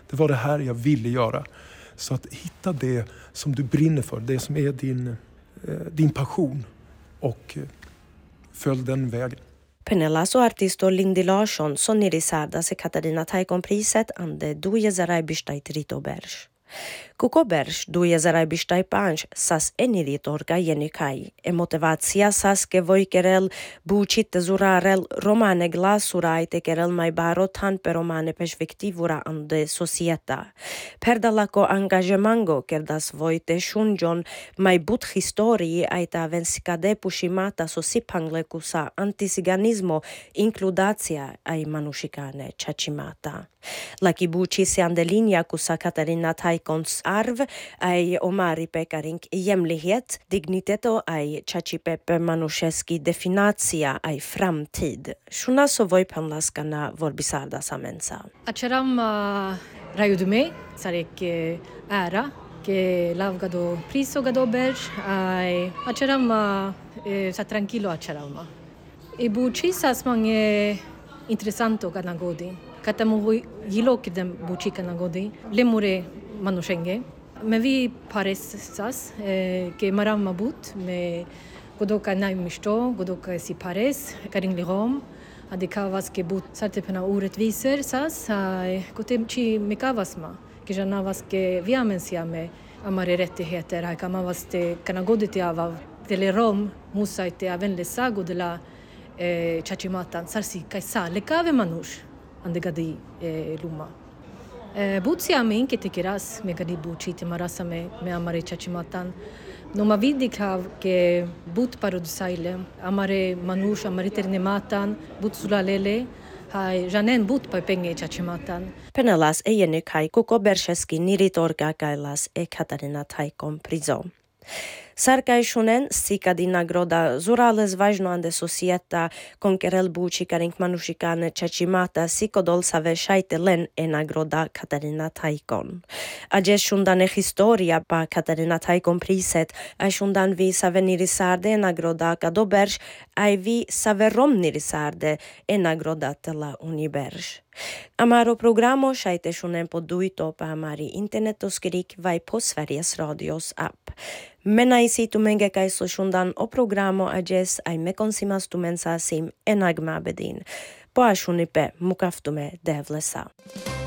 Det var det här jag ville göra. Så att hitta det som du brinner för, det som är din passion och följ den vägen. Penelas och artisto Lindy Larsson Sonny Sarda se Katarina Taikon-priset ande duje zarai bishtait Rito Berš. Kuko Berš duje zarai bishtai panch sas eniritorga jenikai. Motivacija sas ke vojkerel bučite zurarel romane glasurai tekerel mai barotan per romane perspektivura ande societa. Perdalako angagemango kerdas vojte shunjon mai but historii aita vensikade pushimata sosipangleku antisiganismo inkludacija ai manushikane chachimata. Laki buči se andelinja kusa Katarina Taikons arv ai omari pekarink jämlikhet, digniteto ai chachipepe manusheski definacija ai framtid. Shuna so vojpanlaskana vorbisarda samensa. Acharam rayudume sarek ära que lavgado priso gado berj ai acharam sa tranquilo acharam. E buči sas mange interessanto kanagodi. Katamu gilo kidem buči kanagodi. Lemure manushenge. Men vi paresas que maram mabut me godoka naimishto godoka si pares karing lirom adikavas ke but sartepena orättvisor sas kotemchi mekavasma que janavas ke viamensia me amare rättigheter här kan man vaste kanagodi av telerom musaite aven lesago de la chachimatan sarsi kaisa lekave manush andegadi luma. Butsia min que te quieras me gadi buchi te marasa me amare chachimatan no ma vidi que but parodsaile amare manush amare ternematan but sulalele hai janen but pa penge chachimatan. Penelas ejenykai Kuko Beršeski niritorga kailas Katarina Taikon prizo. Sarkaj shunen sikadi nagroda zurales važno ande societa konkerel buči karink manushikane chachimata sikodol save šajte len nagroda Katarina Taikon. Ađe shundane historia pa Katarina Taikon priset, a shundan vi save nirisarde nagroda Gado Berš, a vi save rom nirisarde nagroda tela Uniberš. Amaro programo šajte shunen po duito pa amari internetoskrik vai po Sveriges Radios app. Mena isi tumenge kai so shundan o programo ajes ai me konsimas tumensa sim enagma bedin. Po ashunipe mukaftume devlesa.